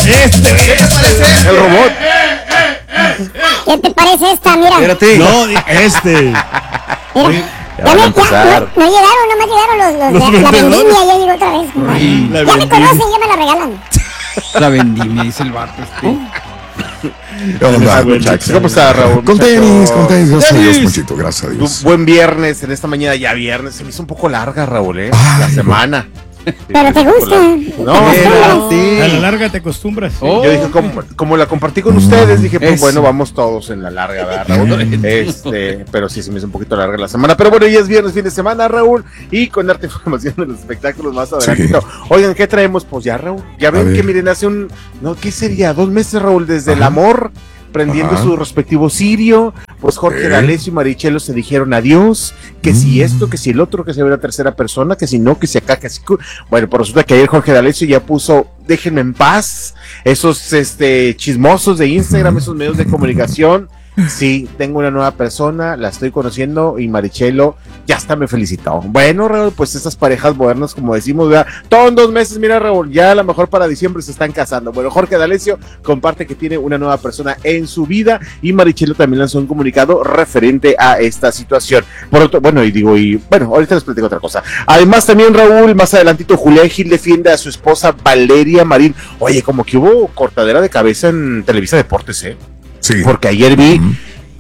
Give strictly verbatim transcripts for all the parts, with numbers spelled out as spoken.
Este, este, el robot. ¿Qué te parece esta? Mira. Espérate. No, este. Mira. Ya, me, ya no, no llegaron, no me llegaron los, los, los la, la vendimia, ya llegó otra vez. Uy, ya vendimia. me conocen, ya me la regalan. La vendimia, dice el vato este. ¿Cómo está, Raúl? Con tenis, con tenis, gracias Tenis. a Dios, Monchito, gracias a Dios. Buen viernes, en esta mañana ya viernes, se me hizo un poco larga, Raúl, ¿eh? Ay, la semana. Pero te gusta. No, sí. A la larga te acostumbras. Oh. Yo dije, como, como la compartí con ustedes, dije, pues Eso. bueno, vamos todos en la larga, ¿verdad, Raúl? Este, pero sí, se me hizo un poquito larga la semana. Pero bueno, ya es viernes, fin de semana, Raúl, y con darte información de los espectáculos más adelantito. Sí. Oigan, ¿qué traemos? Pues ya, Raúl, ya ven que miren, hace un, no, ¿qué sería? Dos meses, Raúl, desde Ajá. el amor, prendiendo Ajá. su respectivo cirio, pues Jorge ¿Eh? D'Alessio y Marichelo se dijeron adiós, que mm. si esto, que si el otro, que se ve la tercera persona, que si no, que si acá, que si... Bueno, pues resulta que ayer Jorge D'Alessio ya puso, déjenme en paz, esos este chismosos de Instagram, esos medios de comunicación. Sí, tengo una nueva persona, la estoy conociendo y Marichelo ya hasta me felicitó. Bueno, Raúl, pues esas parejas modernas, como decimos, ¿verdad? Todo en dos meses, mira, Raúl, ya a lo mejor para diciembre se están casando. Bueno, Jorge D'Alessio comparte que tiene una nueva persona en su vida y Marichelo también lanzó un comunicado referente a esta situación. Por otro, bueno, y digo, y bueno, ahorita les platico otra cosa. Además, también, Raúl, más adelantito, Julián Gil defiende a su esposa Valeria Marín. Oye, como que hubo cortadera de cabeza en Televisa Deportes, ¿eh? Sí. Porque ayer vi uh-huh.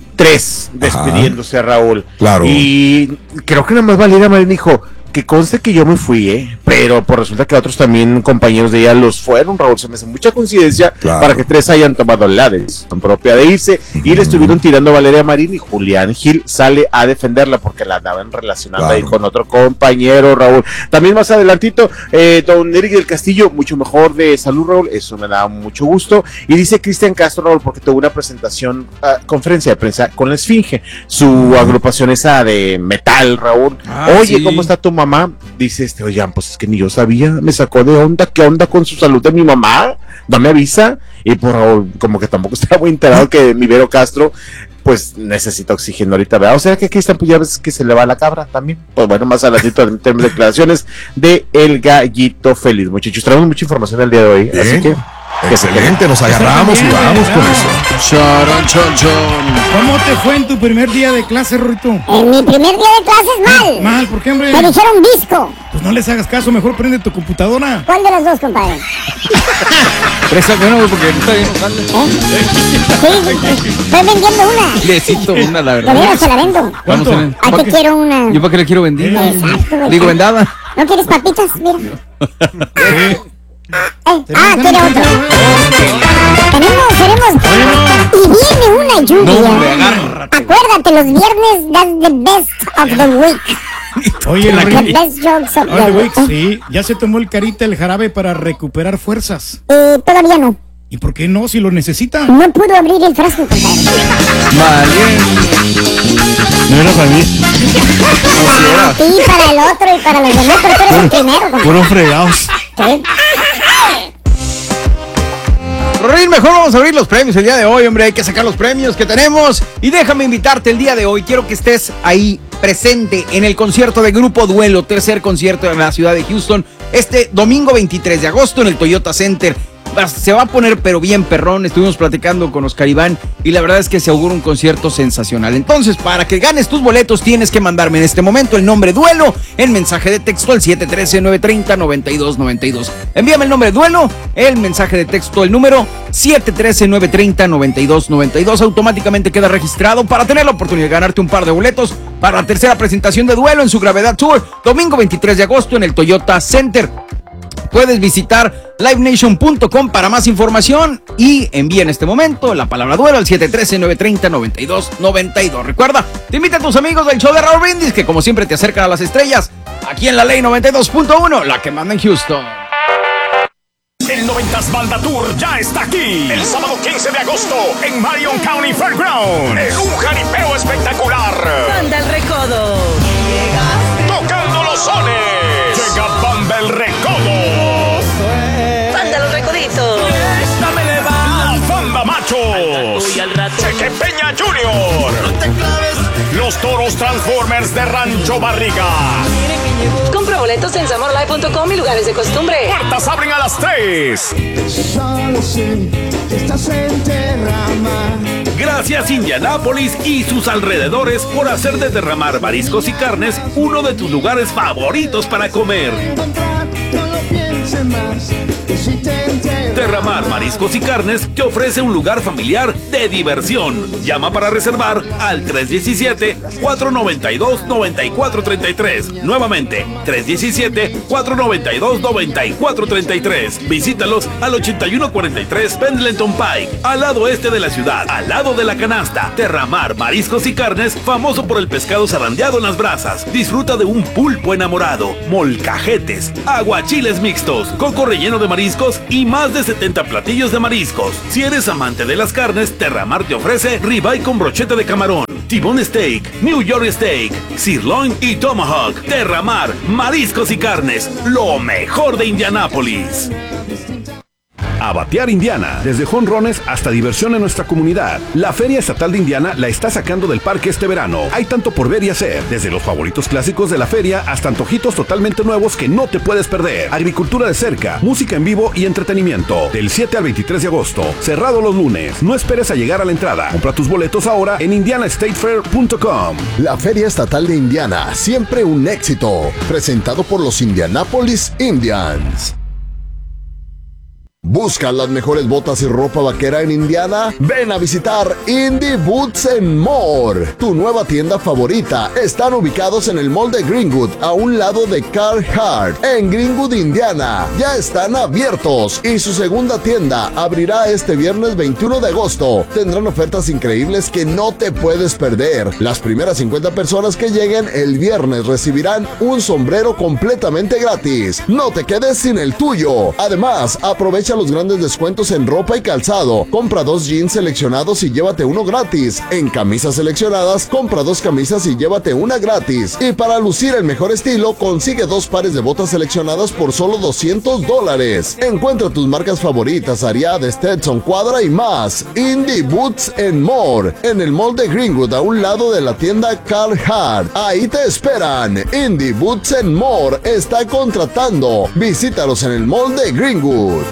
tres despidiéndose Ajá. a Raúl. Claro. Y creo que nada más Valeria Marín dijo que conste que yo me fui, ¿eh? Pero por resulta que otros también compañeros de ella los fueron, Raúl. Se me hace mucha coincidencia claro. para que tres hayan tomado la decisión propia de irse uh-huh. y le estuvieron tirando a Valeria Marín y Julián Gil sale a defenderla porque la andaban relacionando claro. ahí con otro compañero, Raúl. También más adelantito, eh, don Eric del Castillo, mucho mejor de salud, Raúl. Eso me da mucho gusto. Y dice Cristian Castro, Raúl, porque tuvo una presentación, uh, conferencia de prensa con la Esfinge, su uh-huh. agrupación esa de metal, Raúl. Ah, Oye, sí. ¿cómo está tu mamá? Dice este, oigan, pues es que ni yo sabía, me sacó de onda, ¿qué onda con su salud de mi mamá? No me avisa, y por favor, como que tampoco estaba muy enterado que mi Vero Castro, pues necesita oxígeno ahorita, ¿verdad? O sea que aquí están, pues ya ves que se le va la cabra también. Pues bueno, más adelantito tenemos declaraciones de El Gallito Feliz, muchachos, traemos mucha información el día de hoy, ¿Eh? así que... Excelente, nos agarramos y vamos con eso. Charon, chon, chon. ¿Cómo te fue en tu primer día de clase, Rorito? En mi primer día de clases, mal. Mal, ¿por qué, hombre? Me dijeron disco. Pues no les hagas caso, mejor prende tu computadora. ¿Cuál de las dos, compadre? Préstame una, porque está bien, no sale. ¿Eh? Sí, estoy vendiendo una. Necesito una, la verdad. Pero se la vendo. ¿Cuánto? ¿A qué quiero una? ¿Yo para qué le quiero vender? Exacto. Digo, vendada. ¿No quieres papitas? Mira. ¿Eh? Eh, ah, quiere otro. Tenemos, tenemos. Bueno. Y viene una lluvia. No, me agárrate. Acuérdate, los viernes, that's the best of the week. Oye, la the best jokes of the week. Sí, ya se tomó el Carita el jarabe para recuperar fuerzas. Eh, todavía no. ¿Y por qué no? Si lo necesita. No pudo abrir el frasco, compadre. Vale. No era para mí. Para ti, para el otro y para los demás, pero tú eres el primero, compadre. Fueron fregados. Sí. Rorín, mejor vamos a abrir los premios el día de hoy, hombre, hay que sacar los premios que tenemos. Y déjame invitarte el día de hoy, quiero que estés ahí presente en el concierto de Grupo Duelo, tercer concierto en la ciudad de Houston, este domingo veintitrés de agosto en el Toyota Center. Se va a poner pero bien perrón, estuvimos platicando con Oscar Iván y la verdad es que se augura un concierto sensacional. Entonces, para que ganes tus boletos tienes que mandarme en este momento el nombre Duelo en mensaje de texto al siete uno tres, nueve tres cero, nueve dos nueve dos. Envíame el nombre Duelo, el mensaje de texto, el número siete uno tres, nueve tres cero, nueve dos nueve dos, automáticamente queda registrado para tener la oportunidad de ganarte un par de boletos para la tercera presentación de Duelo en su Gravedad Tour, domingo veintitrés de agosto en el Toyota Center. Puedes visitar live nation punto com para más información y envía en este momento la palabra Duelo al siete uno tres, nueve tres cero, nueve dos nueve dos. Recuerda, te invita a tus amigos del show de Raúl Brindis, que como siempre te acercan a las estrellas, aquí en la Ley noventa y dos punto uno, la que manda en Houston. El noventas Banda Tour ya está aquí. El sábado quince de agosto en Marion County Fairground. En un jaripeo espectacular. Banda El Recodo. Tocando los sones. Llega Banda El Recodo. Banda Los Recoditos. La Banda Machos. Cheque Peña Junior. Los toros Transformers de Rancho Barriga. Compra boletos en samorlife punto com y lugares de costumbre. Puertas abren a las tres. Solo sé que estás en Terramar. Gracias Indianápolis y sus alrededores por hacer de Terramar Mariscos y Carnes uno de tus lugares favoritos para comer. No lo pienses más. Terramar Mariscos y Carnes te ofrece un lugar familiar de diversión. Llama para reservar al tres uno siete, cuatro nueve dos, nueve cuatro tres tres. Nuevamente, tres uno siete, cuatro nueve dos, nueve cuatro tres tres. Visítalos al ochenta y uno cuarenta y tres Pendleton Pike, al lado este de la ciudad, al lado de la canasta. Terramar Mariscos y Carnes, famoso por el pescado zarandeado en las brasas. Disfruta de un pulpo enamorado, molcajetes, aguachiles mixtos, coco relleno de mariscos y más de setenta platillos de mariscos. Si eres amante de las carnes, Terramar te ofrece ribeye con brocheta de camarón, T-bone steak, New York steak, sirloin y tomahawk. Terramar Mariscos y Carnes, lo mejor de Indianápolis. A batear Indiana, desde jonrones hasta diversión en nuestra comunidad. La Feria Estatal de Indiana la está sacando del parque este verano. Hay tanto por ver y hacer, desde los favoritos clásicos de la feria hasta antojitos totalmente nuevos que no te puedes perder. Agricultura de cerca, música en vivo y entretenimiento. Del siete al veintitrés de agosto, cerrado los lunes. No esperes a llegar a la entrada. Compra tus boletos ahora en indiana state fair punto com. La Feria Estatal de Indiana, siempre un éxito. Presentado por los Indianapolis Indians. ¿Buscas las mejores botas y ropa vaquera en Indiana? Ven a visitar Indie Boots and More, tu nueva tienda favorita. Están ubicados en el Mall de Greenwood, a un lado de Carhartt, en Greenwood, Indiana. Ya están abiertos y su segunda tienda abrirá este viernes veintiuno de agosto. Tendrán ofertas increíbles que no te puedes perder. Las primeras cincuenta personas que lleguen el viernes recibirán un sombrero completamente gratis. No te quedes sin el tuyo. Además, aprovecha los grandes descuentos en ropa y calzado. Compra dos jeans seleccionados y llévate uno gratis. En camisas seleccionadas, compra dos camisas y llévate una gratis. Y para lucir el mejor estilo, consigue dos pares de botas seleccionadas por solo doscientos dólares. Encuentra tus marcas favoritas, Ariat, Stetson, Cuadra y más. Indie Boots and More, en el Mall de Greenwood, a un lado de la tienda Carhartt. Ahí te esperan. Indie Boots and More está contratando. Visítalos en el Mall de Greenwood.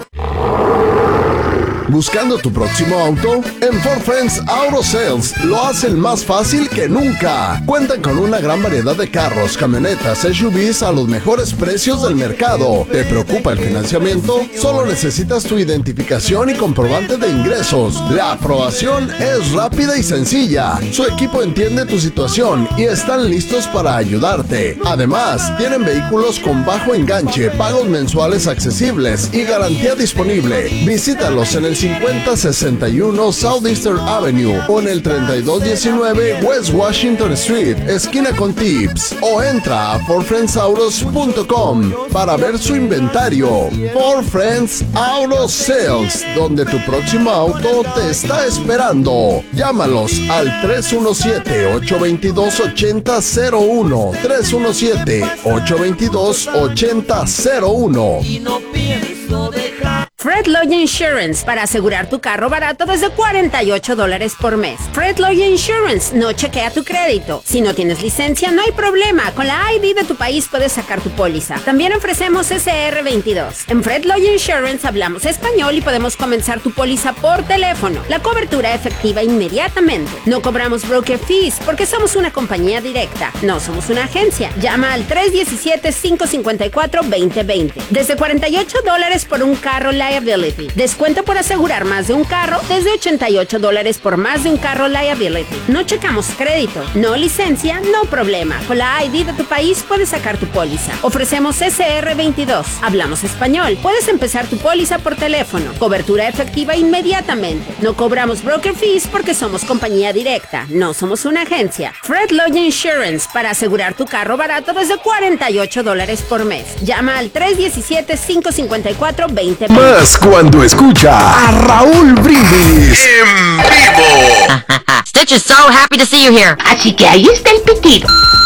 ¿Buscando tu próximo auto? En Ford Friends Auto Sales lo hacen más fácil que nunca. Cuentan con una gran variedad de carros, camionetas, S U Vs a los mejores precios del mercado. ¿Te preocupa el financiamiento? Solo necesitas tu identificación y comprobante de ingresos. La aprobación es rápida y sencilla. Su equipo entiende tu situación y están listos para ayudarte. Además, tienen vehículos con bajo enganche, pagos mensuales accesibles y garantía disponible. Visítalos en el cincuenta sesenta y uno Southeastern Avenue o en el treinta y dos diecinueve West Washington Street, esquina con Tips, o entra a ford friends autos punto com para ver su inventario. Ford Friends Auto Sales, donde tu próximo auto te está esperando. Llámalos al tres uno siete, ocho dos dos, ocho cero cero uno, tres uno siete, ocho dos dos, ocho cero cero uno. Y no pienso dejar. Fred Lloyd Insurance, para asegurar tu carro barato desde cuarenta y ocho dólares por mes. Fred Lloyd Insurance no chequea tu crédito. Si no tienes licencia, no hay problema. Con la I D de tu país puedes sacar tu póliza. También ofrecemos S R veintidós. En Fred Lloyd Insurance hablamos español y podemos comenzar tu póliza por teléfono. La cobertura efectiva inmediatamente. No cobramos broker fees porque somos una compañía directa. No somos una agencia. Llama al tres uno siete, cinco cinco cuatro, dos cero dos cero. Desde cuarenta y ocho dólares por un carro liability. Descuento por asegurar más de un carro desde ochenta y ocho dólares por más de un carro liability. No checamos crédito, no licencia, no problema. Con la I D de tu país puedes sacar tu póliza. Ofrecemos S R veintidós. Hablamos español. Puedes empezar tu póliza por teléfono. Cobertura efectiva inmediatamente. No cobramos broker fees porque somos compañía directa. No somos una agencia. Fred Lloyd Insurance, para asegurar tu carro barato desde cuarenta y ocho dólares por mes. Llama al tres uno siete, cinco cinco cuatro, dos cero dos cero. Más cuando escucha a Raúl Brindis en vivo. Stitch is so happy to see you here. Así que ahí está el pitido.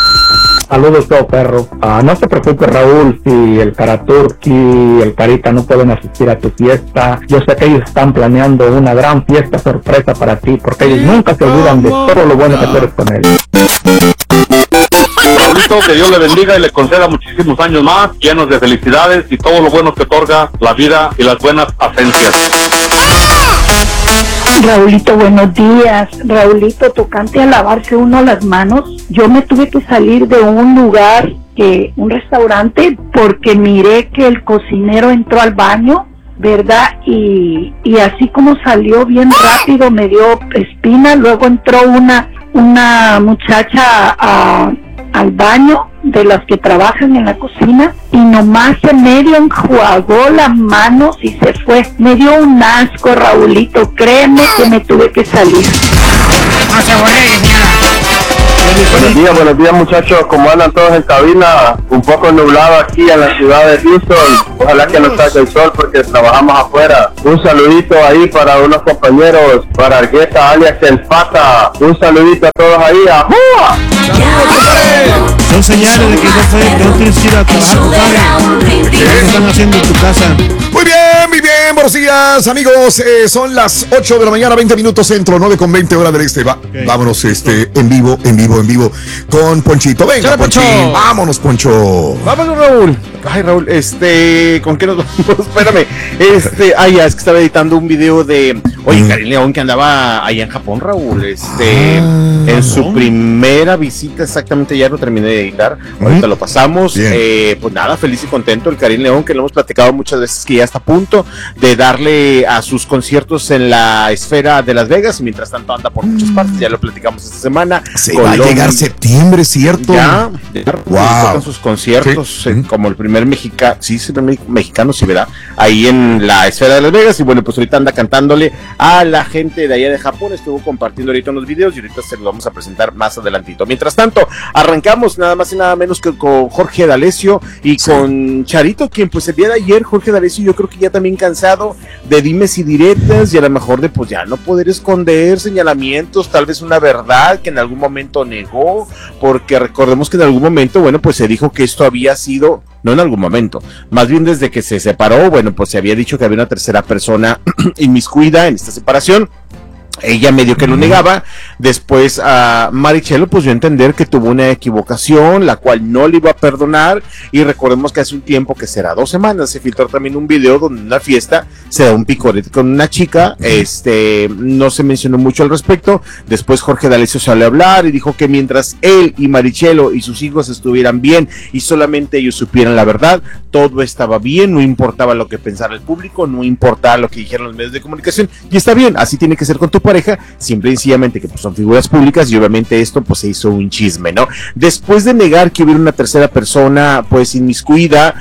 Saludos, todo perro. Ah, no te preocupes, Raúl, si el Karaturki y el Carita no pueden asistir a tu fiesta. Yo sé que ellos están planeando una gran fiesta sorpresa para ti, porque ellos nunca se olvidan de todo lo bueno que tú eres con ellos. Raulito, que Dios le bendiga y le conceda muchísimos años más, llenos de felicidades y todo lo bueno que otorga la vida y las buenas asencias. Raulito, buenos días. Raulito, tocante a lavarse uno las manos, yo me tuve que salir de un lugar, que un restaurante, porque miré que el cocinero entró al baño, ¿verdad? Y, y así como salió bien rápido, me dio espina. Luego entró una, una muchacha a, al baño de las que trabajan en la cocina y nomás se medio enjuagó las manos y se fue. Me dio un asco, Raulito, créeme que me tuve que salir. No se borre, señora. Buenos días, buenos días muchachos, como andan todos en cabina, un poco nublado aquí en la ciudad de Houston, ojalá que no saque el sol porque trabajamos afuera. Un saludito ahí para unos compañeros, para Argueta alias El Pata, un saludito a todos ahí, ¡ajúa! Son señales de que no, fue, que no tienes que ir a trabajar, compadre. ¿Qué están haciendo en tu casa? Muy bien, muy bien, buenos días amigos, eh, son las ocho de la mañana, veinte minutos centro, nueve con veinte hora del este. Va, okay. Vámonos este, en vivo, en vivo, en vivo con Ponchito. Venga, Chale, Ponchito. Poncho. Vámonos, Poncho. Vámonos, Raúl. Ay, Raúl, este, ¿con qué nos vamos? Espérame. Este, ay, ya, es que estaba editando un video de, oye, mm. Karin León, que andaba allá en Japón, Raúl, este, ah, en su ¿no? primera visita, exactamente, ya lo terminé de editar, ahorita mm. lo pasamos, eh, pues nada, feliz y contento el Karin León, que lo hemos platicado muchas veces, que ya está a punto de darle a sus conciertos en la esfera de Las Vegas, y mientras tanto anda por muchas partes, ya lo platicamos esta semana. Se Colombia, va a llegar septiembre, ¿cierto? Ya, ya wow. tocan sus conciertos, sí. eh, como el primer mexicano, sí, sí, mexicano, sí, ¿verdad? Ahí en la esfera de Las Vegas, y bueno, pues ahorita anda cantándole a la gente de allá de Japón, estuvo compartiendo ahorita unos videos, y ahorita se los vamos a presentar más adelantito. Mientras tanto, arrancamos nada más y nada menos que con Jorge D'Alessio y sí. con Charito, quien pues el día de ayer, Jorge D'Alessio, yo creo que ya también cansado de dimes y diretas, y a lo mejor de pues ya no poder esconder señalamientos, tal vez una verdad que en algún momento negó, porque recordemos que en algún momento, bueno, pues se dijo que esto había sido, no en algún momento, más bien desde que se separó, bueno, pues se había dicho que había una tercera persona inmiscuida en esta separación. Ella medio que lo negaba. Después a uh, Marichelo pues dio a entender que tuvo una equivocación, la cual no le iba a perdonar, y recordemos que hace un tiempo, que será dos semanas, se filtró también un video donde en una fiesta se da un picorete con una chica, este, no se mencionó mucho al respecto. Después Jorge D'Alessio salió a hablar y dijo que mientras él y Marichelo y sus hijos estuvieran bien y solamente ellos supieran la verdad, todo estaba bien, no importaba lo que pensara el público, no importaba lo que dijeran los medios de comunicación, y está bien, así tiene que ser con tu pareja, simple y sencillamente que pues, son figuras públicas, y obviamente esto pues se hizo un chisme, ¿no? Después de negar que hubiera una tercera persona pues inmiscuida,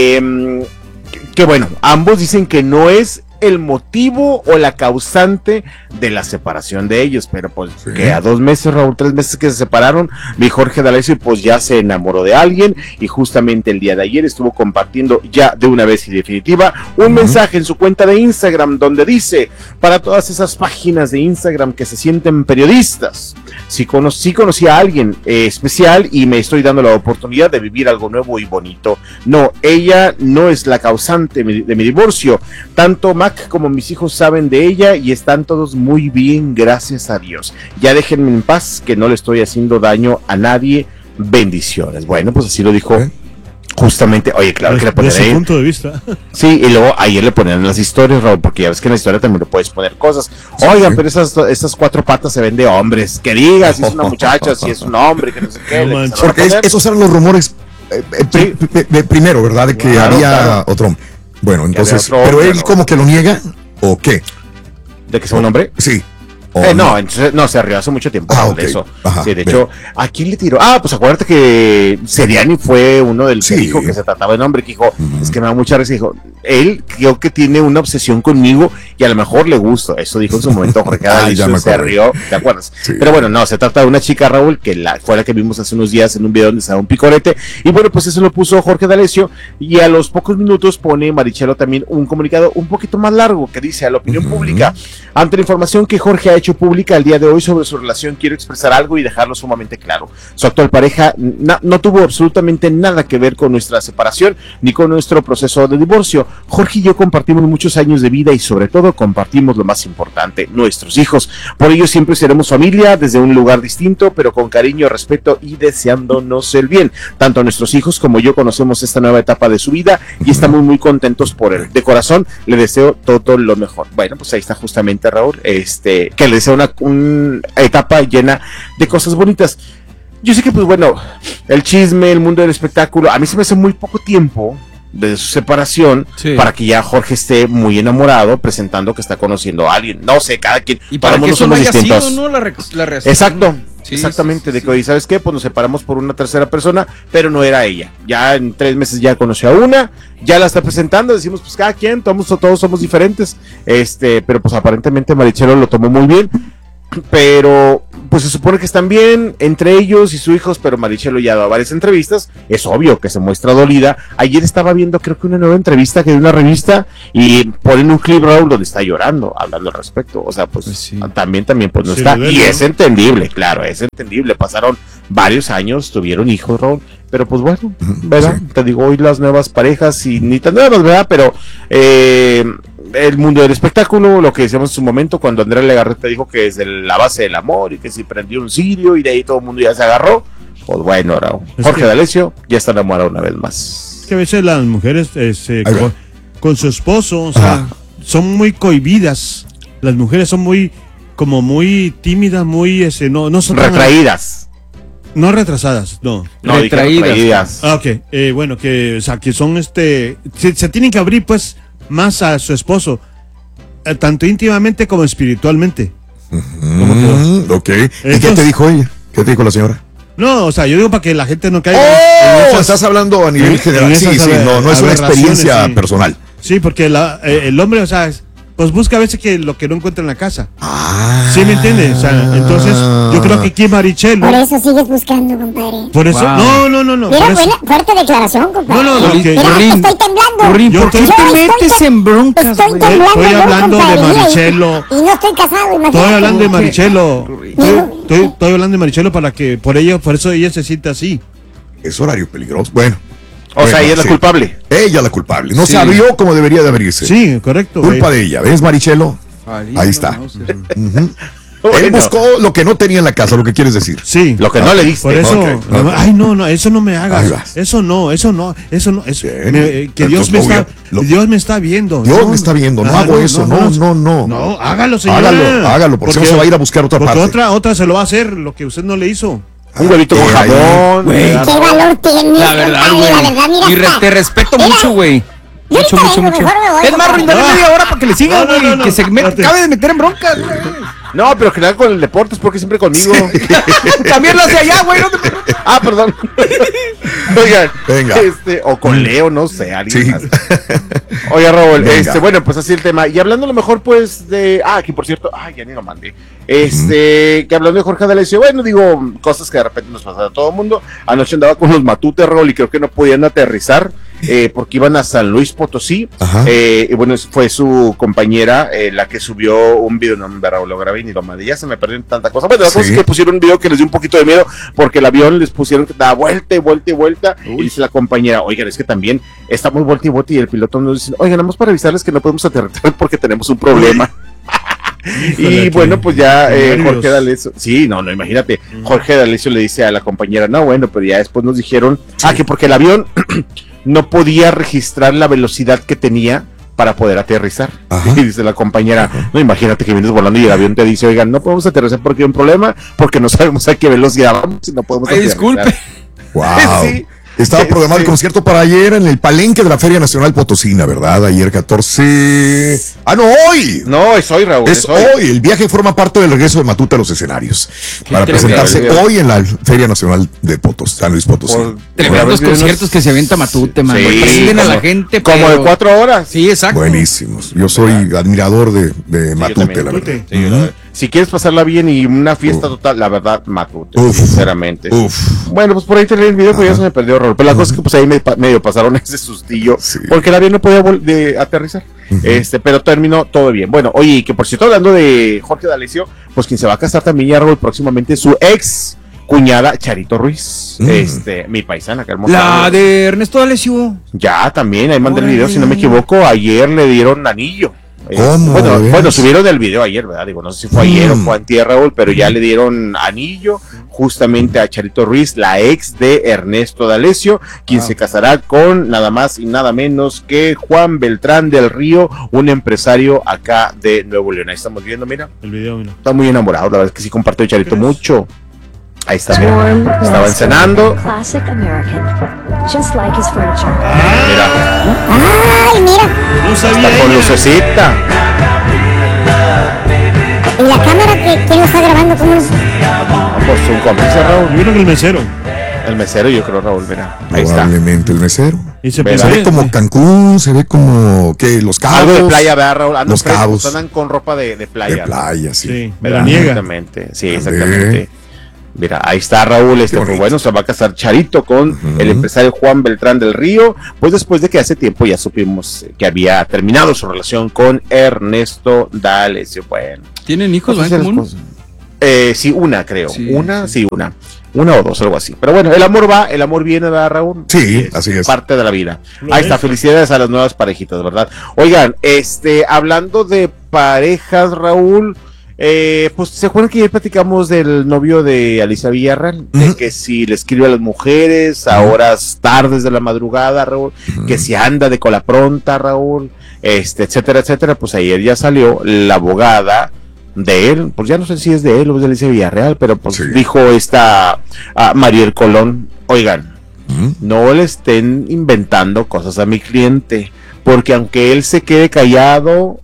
eh, que bueno, ambos dicen que no es el motivo o la causante de la separación de ellos, pero pues sí. que a dos meses, Raúl, tres meses que se separaron, mi Jorge D'Alessio pues ya se enamoró de alguien, y justamente el día de ayer estuvo compartiendo ya de una vez y definitiva un uh-huh. mensaje en su cuenta de Instagram donde dice, para todas esas páginas de Instagram que se sienten periodistas, sí, cono- sí conocí a alguien eh, especial y me estoy dando la oportunidad de vivir algo nuevo y bonito. No, ella no es la causante de mi, de mi divorcio, tanto Mac como mis hijos saben de ella y están todos muy bien, gracias a Dios. Ya déjenme en paz, que no le estoy haciendo daño a nadie. Bendiciones. Bueno, pues así lo dijo. ¿Eh? Justamente, oye, claro que le ponen desde ahí. su punto de vista. Sí, y luego ayer le ponen las historias, Raúl, porque ya ves que en la historia también le puedes poner cosas. Oigan, sí. pero esas, esas cuatro patas se ven de hombres. Que digas si es una muchacha, si es un hombre, que no sé qué. No porque es, esos eran los rumores eh, eh, sí. de, de primero, ¿verdad? De que claro, había claro. otro hombre. Bueno, entonces, otro, pero él como que lo niega, ¿o qué? ¿De que sea un hombre? Sí. Eh, no, entonces, no, se arrió hace mucho tiempo ah, okay. de eso. Ajá, sí, de hecho, ¿a quién le tiró? Ah, pues acuérdate que Seriani fue uno del sí. que dijo que se trataba de nombre, que dijo, uh-huh. es que me da mucha risa, dijo, él creo que tiene una obsesión conmigo y a lo mejor le gusto, eso dijo en su momento Jorge D'Alessio, se rió, ¿te acuerdas? Sí. Pero bueno, no, se trata de una chica, Raúl, que la, fue la que vimos hace unos días en un video donde estaba un picorete, y bueno, pues eso lo puso Jorge D'Alessio, y a los pocos minutos pone Marichelo también un comunicado un poquito más largo, que dice a la opinión uh-huh. pública, ante la información que Jorge ha hecho pública el día de hoy sobre su relación, quiero expresar algo y dejarlo sumamente claro. Su actual pareja na, no tuvo absolutamente nada que ver con nuestra separación ni con nuestro proceso de divorcio. Jorge y yo compartimos muchos años de vida y sobre todo compartimos lo más importante, nuestros hijos. Por ello siempre seremos familia desde un lugar distinto, pero con cariño, respeto y deseándonos el bien. Tanto nuestros hijos como yo conocemos esta nueva etapa de su vida y estamos muy contentos por él. De corazón le deseo todo lo mejor. Bueno, pues ahí está justamente Raúl, este, que le deseo una, una etapa llena de cosas bonitas. Yo sé que, pues bueno, el chisme, el mundo del espectáculo, a mí se me hace muy poco tiempo de su separación, sí, para que ya Jorge esté muy enamorado, presentando que está conociendo a alguien. No sé, cada quien. Y para que eso no haya sido, ¿no? La, re la reacción. Exacto. Sí, exactamente, sí, sí, de que, oye, ¿sabes qué? Pues nos separamos por una tercera persona, pero no era ella. Ya en tres meses ya conoció a una, ya la está presentando, decimos, pues cada quien, todos, todos somos diferentes, este, pero pues aparentemente Marichelo lo tomó muy bien, pero pues se supone que están bien entre ellos y sus hijos, pero Marichelo ya ha dado varias entrevistas, es obvio que se muestra dolida. Ayer estaba viendo, creo que una nueva entrevista que de una revista, y ponen un clip, Raúl, donde está llorando, hablando al respecto, o sea, pues, pues sí, también, también, pues no sí, está, y es entendible, claro, es entendible, pasaron varios años, tuvieron hijos, Raúl, pero pues bueno, ¿verdad? Sí. Te digo, hoy las nuevas parejas, y ni tan nuevas, ¿verdad? Pero, eh... el mundo del espectáculo, lo que decíamos en su momento cuando Andrea Legarreta dijo que es la base del amor y que si prendió un cirio y de ahí todo el mundo ya se agarró, pues bueno, Raúl, Jorge que... D'Alessio ya está enamorado una vez más. Es que a veces las mujeres este, con, con su esposo, o sea, son muy cohibidas, las mujeres son muy, como muy tímidas, muy, ese, no, no son retraídas. Tan, no retrasadas, no. No, retraídas. retraídas. Ah, ok, eh, bueno, que, o sea, que son este, se, se tienen que abrir pues más a su esposo, eh, tanto íntimamente como espiritualmente. Mm, ok. ¿Y qué te dijo ella? ¿Qué te dijo la señora? No, o sea, yo digo para que la gente no caiga. ¡Oh! En esas, estás hablando a nivel general. Sí, sí, no, no es una experiencia sí. personal. Sí, porque la, eh, el hombre, o sea, pues busca a veces que lo que no encuentra en la casa. Ah. ¿Sí me entiendes? O sea, entonces, yo creo que aquí Marichelo. Por eso sigues buscando, compadre. Por eso, wow. no, no, no, no. Mira, buena, fuerte declaración, compadre. No, no, no. Mira, Rin, estoy temblando. Rin, ¿por qué te metes en broncas, Estoy güey? temblando, Estoy hablando compadre, de Marichelo. Y, y no estoy casado, imagínate. Estoy hablando de Marichelo. Estoy, estoy, estoy hablando de Marichelo para que, por ello, por eso ella se sienta así. Es horario peligroso. Bueno. O bueno, sea, ella es la sí. culpable. Ella es la culpable. No sí. se abrió como debería de abrirse. Sí, correcto. Culpa güey. de ella. ¿Ves, Marichelo? Ahí, Ahí está. No, no, uh-huh. Bueno. Él buscó lo que no tenía en la casa, lo que quieres decir. Sí. Lo que ah, no le diste. Por eso. Okay. No, ay, no, no, eso no me hagas. Eso no, eso no, eso no. Eso, me, que Dios me, está, lo, Dios me está viendo. Dios no, me está viendo. No ah, hago no, eso. No, no, no. No, hágalo, señor. Hágalo, hágalo, porque, porque no se va a ir a buscar otra porque parte. Otra, otra se lo va a hacer, lo que usted no le hizo. Un huevito con jabón. Güey. ¿Qué valor tienes? La verdad, güey. Y re, te respeto mira. mucho, güey. Mucho, mucho, mucho. Es más, Rin, dale media hora para que le siga, güey. No, no, no, que se me acabe de meter en broncas, güey. No, pero general con el deporte es porque siempre conmigo. Sí. También lo hace allá, güey. No te... Ah, perdón. Oigan, venga. Este, o con Leo, no sé, alguien sí. más. Oiga, Raúl, venga. este, bueno, pues así el tema. Y hablando a lo mejor, pues, de. Ah, que por cierto, ay, ya ni lo mandé. Este, mm. que hablando de Jorge D'Alessio, bueno, digo, cosas que de repente nos pasan a todo el mundo. Anoche andaba con los Matute, Raúl, y creo que no podían aterrizar. Eh, porque iban a San Luis Potosí, eh, y bueno, fue su compañera eh, la que subió un video, no me lo grabé ni lo mandé, ya se me perdieron tanta cosa, pero la sí. cosa es que pusieron un video que les dio un poquito de miedo, porque el avión les pusieron que daba vuelta y vuelta y vuelta, Uy. y dice la compañera, oigan, es que también estamos vuelta y vuelta, y el piloto nos dice, oigan, nada más para avisarles que no podemos aterrizar porque tenemos un problema. Híjole, y bueno, pues ya eh, Jorge D'Alessio, sí, no, no, imagínate, Jorge D'Alessio le dice a la compañera, no, bueno, pero ya después nos dijeron, sí. ah, que porque el avión no podía registrar la velocidad que tenía para poder aterrizar. Ajá. Y dice la compañera, Ajá. no, imagínate que vienes volando y el avión te dice, oigan, no podemos aterrizar porque hay un problema, porque no sabemos a qué velocidad vamos y no podemos Ay, aterrizar. Disculpe. Wow. Sí. Estaba programado sí. el concierto para ayer en el palenque de la Feria Nacional Potosina, ¿verdad? Ayer catorce... Ah, no, hoy. No, es hoy, Raúl. Es, es hoy. hoy. El viaje forma parte del regreso de Matute a los escenarios. Qué para presentarse bien. hoy en la Feria Nacional de Potosí, San Luis Potosí. Por, tremendos por conciertos unos... que se avienta Matute, man. Sí, presenten a la gente. Como pero... de cuatro horas. Sí, exacto. Buenísimos. Yo soy admirador de, de sí, Matute, la verdad. Sí, uh-huh. Si quieres pasarla bien y una fiesta Uf. total, la verdad, Matute, Uf. sinceramente. Uf. Bueno, pues por ahí tenía el video, pero ya se me perdió, Raúl. Pero la uh-huh. cosa es que pues ahí me, medio pasaron ese sustillo, sí. porque el avión no podía vol- de aterrizar. Uh-huh. Este, pero terminó todo bien. Bueno, oye, que por cierto, hablando de Jorge D'Alessio, pues quien se va a casar también ya, Raúl, próximamente su ex cuñada Charito Ruiz, mm. este, mi paisana, que hermosa. La de Ernesto D'Alessio. Ya, también, ahí mandé el video, si no me equivoco, ayer le dieron anillo. ¿Cómo? Bueno, bueno, subieron el video ayer, ¿verdad? Digo, no sé si fue ayer mm. o fue antier, Raúl, pero ya le dieron anillo justamente a Charito Ruiz, la ex de Ernesto D'Alessio, quien wow. se casará con nada más y nada menos que Juan Beltrán del Río, un empresario acá de Nuevo León. Ahí estamos viendo, mira. El video, mira. Está muy enamorado, la verdad es que sí compartió Charito mucho. Ahí está, mira. Estaba encenando. Classic American. Just like his furniture. Ah, mira. Ay, mira. No sabía. Está con lucecita. ¿Y la cámara que quién lo está grabando? ¿Cómo es? Pues un cómplice, Raúl. Yo creo que el mesero. El mesero, yo creo, Raúl, mira. Ahí Probablemente está. el mesero. Y se, se ve como Cancún, se ve como que Los Cabos. Algo de playa, ¿verdad, Raúl? Andan Los frescos, Cabos. Andan con ropa de, de playa. De playa, sí. Sí, Exactamente. Sí, exactamente. Mira, ahí está Raúl, este, pues bueno, se va a casar Charito con uh-huh. el empresario Juan Beltrán del Río, pues después de que hace tiempo ya supimos que había terminado su relación con Ernesto D'Alessio. Bueno. ¿Tienen hijos pues, en común? Eh, sí, una creo, sí, una, sí. sí, una, una o dos, algo así. Pero bueno, el amor va, el amor viene, ¿verdad, Raúl? Sí, es así es. Parte de la vida. Ahí está, felicidades a las nuevas parejitas, ¿verdad? Oigan, este, hablando de parejas, Raúl, Eh, pues se acuerdan que ayer platicamos del novio de Alicia Villarreal, uh-huh. de que si le escribe a las mujeres a horas tardes de la madrugada, Raúl, uh-huh. que si anda de cola pronta, Raúl, este, etcétera, etcétera. Pues ayer ya salió la abogada de él, pues ya no sé si es de él o es de Alicia Villarreal, pero pues sí. dijo esta uh, Mariel Colón, oigan, uh-huh. no le estén inventando cosas a mi cliente, porque aunque él se quede callado,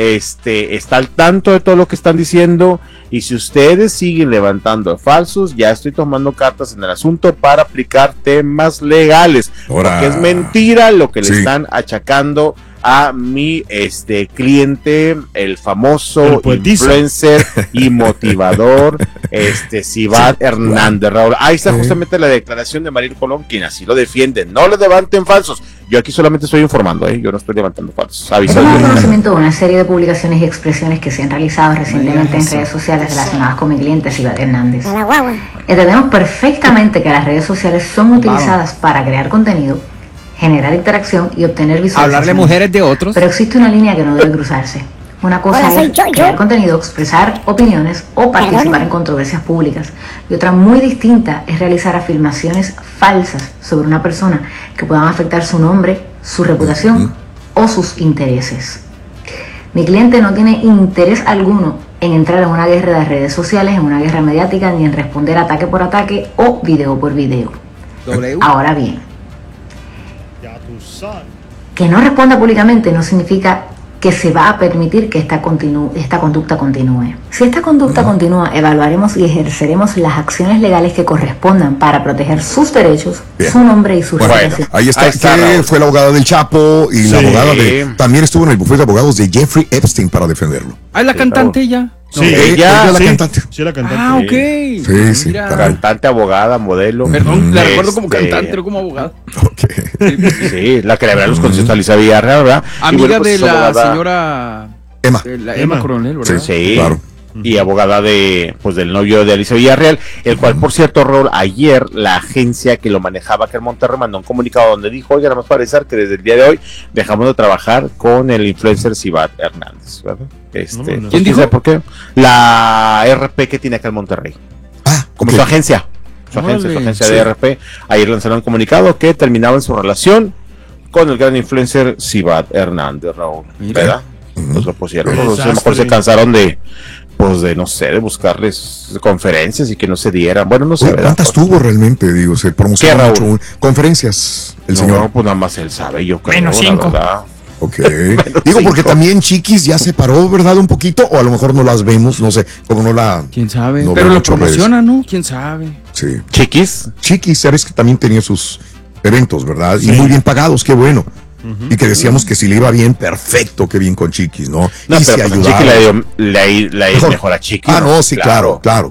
este está al tanto de todo lo que están diciendo, y si ustedes siguen levantando falsos, ya estoy tomando cartas en el asunto para aplicar temas legales. Ahora, porque es mentira lo que sí. le están achacando a mi este cliente, el famoso el influencer y motivador este Sivad sí, Hernández, Raúl. Ahí está justamente la declaración de Mariel Colón, quien así lo defiende. No le levanten falsos. Yo aquí solamente estoy informando, ¿eh? Yo no estoy levantando falsos. Tenemos conocimiento de una serie de publicaciones y expresiones que se han realizado recientemente en redes sociales relacionadas con mi cliente Sivad Hernández. Entendemos perfectamente que las redes sociales son utilizadas para crear contenido, generar interacción y obtener visualización. Hablarle mujeres de otros. Pero existe una línea que no debe cruzarse. Una cosa Hola, es yo, yo. crear contenido, expresar opiniones o participar Perdón. en controversias públicas. Y otra muy distinta es realizar afirmaciones falsas sobre una persona que puedan afectar su nombre, su reputación uh-huh. o sus intereses. Mi cliente no tiene interés alguno en entrar en una guerra de redes sociales, en una guerra mediática, ni en responder ataque por ataque o video por video. W. Ahora bien, que no responda públicamente no significa que se va a permitir que esta, continu- esta conducta continúe. Si esta conducta uh-huh. continúa, evaluaremos y ejerceremos las acciones legales que correspondan para proteger sus derechos, Bien. su nombre y su bueno, reputación. Ahí está, ahí está que fue la abogada del Chapo y sí. la abogada de... También estuvo en el bufete de abogados de Jeffrey Epstein para defenderlo. Ah, la cantante ella. Sí, no, ella, ella es la sí, cantante. Sí, la cantante. Ah, ok. Sí, sí. Mira. Cantante, abogada, modelo. Perdón, la este... recuerdo como cantante, pero como abogada. Okay. Sí, la que le habrá los conciertos a Alicia Villarreal, ¿verdad? Amiga bueno, pues, de la abogada... señora Emma. De la Emma, Emma Coronel, ¿verdad? Sí, sí. Claro. Y abogada de pues del novio de Alicia Villarreal, el cual, por cierto, Raúl, ayer la agencia que lo manejaba, que en Monterrey, mandó un comunicado donde dijo, oiga, nada más para avisar que desde el día de hoy dejamos de trabajar con el influencer Sivad Hernández, ¿verdad? Este, no, no. ¿Quién dijo? ¿Por qué? La R P que tiene acá en Monterrey. Ah, como su agencia. Su agencia, su agencia sí. de R P. Ayer lanzaron un comunicado que terminaban su relación con el gran influencer Sivad Hernández, Raúl. Mira. ¿Verdad? Pues lo pusieron, a lo mejor se cansaron de, pues de no sé, de buscarles conferencias y que no se dieran. Bueno, no sé. Oye, ¿cuántas tuvo realmente? Digo, se promocionó mucho. Un, conferencias, el no, señor. No, pues nada más él sabe, yo creo. Menos cinco. La verdad. Ok. Digo, cinco. Porque también Chiquis ya se paró, ¿verdad? Un poquito, o a lo mejor no las vemos, no sé, como no la. ¿Quién sabe? No pero lo promociona, redes. ¿no? ¿Quién sabe? Sí. Chiquis. Chiquis, sabes que también tenía sus eventos, ¿verdad? Sí. Y muy bien pagados, qué bueno. Uh-huh. Y que decíamos que si le iba bien, perfecto, que bien con Chiquis, ¿no? No, y pero si pues Chiquis le dio, le, le mejor. mejor a Chiquis. Ah, no, sí, claro, claro, claro. claro.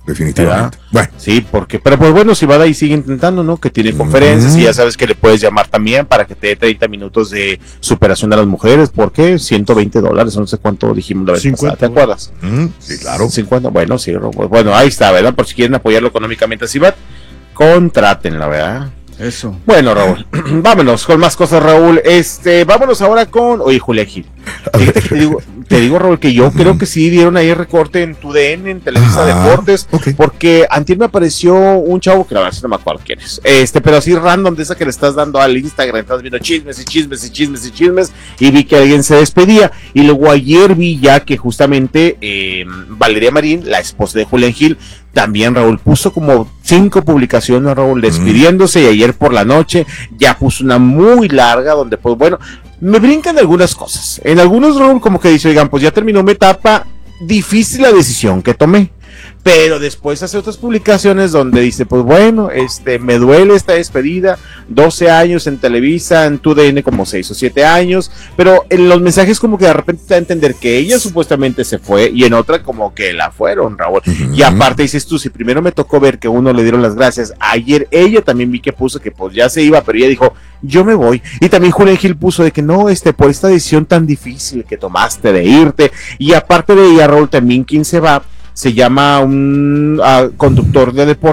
definitivamente. Bueno. Sí, porque, pero pues bueno, si va de ahí sigue intentando, ¿no? Que tiene conferencias mm. y ya sabes que le puedes llamar también para que te dé treinta minutos de superación de las mujeres. ¿Por qué? ciento veinte dólares, no sé cuánto dijimos la vez pasada, ¿te acuerdas? Mm, sí, claro. cincuenta, bueno, sí, bueno, ahí está, ¿verdad? Por si quieren apoyarlo económicamente a Cibat, contrátenla, ¿verdad? Eso. Bueno, Raúl, vámonos con más cosas, Raúl. Este, vámonos ahora con, oye, Julia Gil. Te, te, digo, te digo, Raúl, que yo uh-huh. creo que sí dieron ahí recorte en tu D N, en Televisa uh-huh. Deportes, okay. porque antier me apareció un chavo que la verdad no me acuerdo quién es, este, pero así random de esa que le estás dando al Instagram, estás viendo chismes y chismes y chismes y chismes, y vi que alguien se despedía, y luego ayer vi ya que justamente eh, Valeria Marín, la esposa de Julián Gil, también, Raúl, puso como cinco publicaciones, Raúl, despidiéndose, mm. y ayer por la noche ya puso una muy larga donde, pues bueno, me brincan algunas cosas. En algunos, Raúl, como que dice, oigan, pues ya terminó mi etapa, difícil la decisión que tomé. Pero después hace otras publicaciones donde dice, pues bueno, este, me duele esta despedida, doce años en Televisa, en tu D N como seis o siete años, pero en los mensajes como que de repente te da a entender que ella supuestamente se fue y en otra como que la fueron, Raúl. Uh-huh. Y aparte dices tú, si primero me tocó ver que uno le dieron las gracias, ayer ella también vi que puso que pues ya se iba, pero ella dijo, yo me voy. Y también Julián Gil puso de que no, este, por esta decisión tan difícil que tomaste de irte, y aparte de ella, Raúl, también quien se va, se llama un uh, conductor de deportes